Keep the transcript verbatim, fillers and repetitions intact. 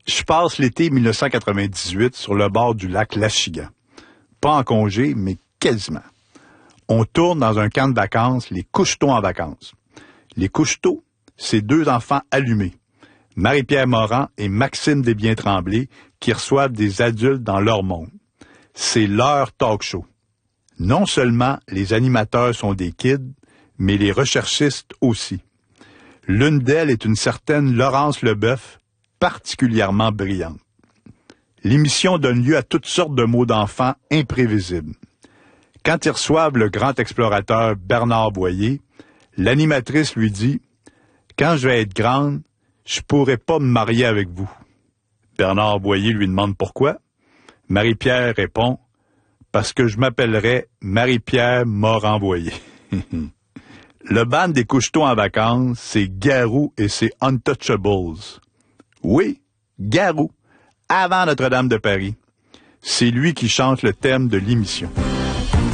Je passe l'été mille neuf cent quatre-vingt-dix-huit sur le bord du lac L'Achigan. Pas en congé, mais quasiment. On tourne dans un camp de vacances, les Coucheteaux en vacances. Les Coucheteaux, c'est deux enfants allumés. Marie-Pierre Morin et Maxime Desbiens-Tremblay qui reçoivent des adultes dans leur monde. C'est leur talk show. Non seulement les animateurs sont des kids, mais les recherchistes aussi. L'une d'elles est une certaine Laurence Leboeuf, particulièrement brillante. L'émission donne lieu à toutes sortes de mots d'enfants imprévisibles. Quand ils reçoivent le grand explorateur Bernard Boyer, l'animatrice lui dit « Quand je vais être grande, je pourrai pas me marier avec vous. » Bernard Boyer lui demande pourquoi. Marie-Pierre répond « Parce que je m'appellerais Marie-Pierre Morin-Boyer. » Le band des Coucheteaux en vacances, c'est Garou et ses Untouchables. Oui, Garou, avant Notre-Dame de Paris. C'est lui qui chante le thème de l'émission.